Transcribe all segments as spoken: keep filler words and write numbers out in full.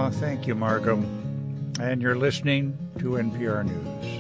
Oh, thank you, Markham. And you're listening to N P R News.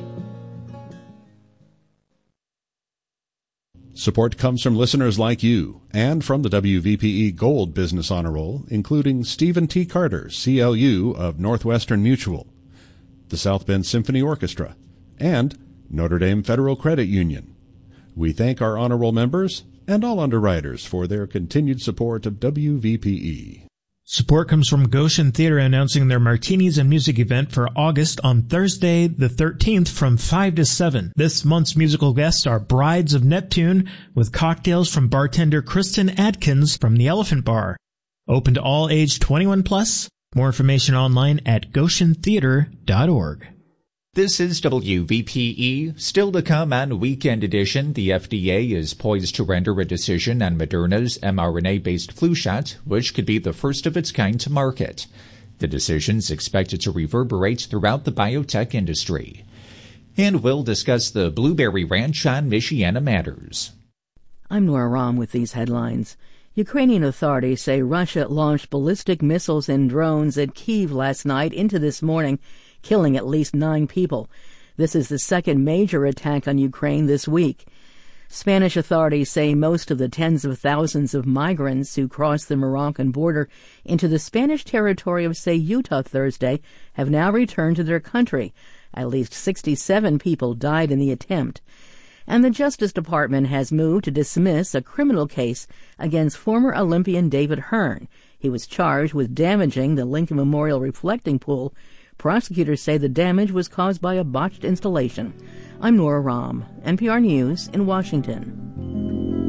Support comes from listeners like you and from the W V P E Gold Business Honor Roll, including Stephen T. Carter, C L U of Northwestern Mutual, the South Bend Symphony Orchestra, and Notre Dame Federal Credit Union. We thank our honor roll members and all underwriters for their continued support of W V P E. Support comes from Goshen Theater announcing their Martinis and Music event for August on Thursday the thirteenth from five to seven. This month's musical guests are Brides of Neptune with cocktails from bartender Kristen Adkins from the Elephant Bar. Open to all age twenty-one plus. More information online at goshen theater dot org. This is W V P E. Still to come on Weekend Edition, the F D A is poised to render a decision on Moderna's mRNA-based flu shot, which could be the first of its kind to market. The decision's expected to reverberate throughout the biotech industry. And we'll discuss the Blueberry Ranch on Michiana Matters. I'm Nora Rahm with these headlines. Ukrainian authorities say Russia launched ballistic missiles and drones at Kyiv last night into this morning, killing at least nine people. This is the second major attack on Ukraine this week. Spanish authorities say most of the tens of thousands of migrants who crossed the Moroccan border into the Spanish territory of Ceuta Thursday have now returned to their country. At least sixty-seven people died in the attempt. And the Justice Department has moved to dismiss a criminal case against former Olympian David Hearn. He was charged with damaging the Lincoln Memorial reflecting pool. Prosecutors say the damage was caused by a botched installation. I'm Nora Rahm, N P R News in Washington.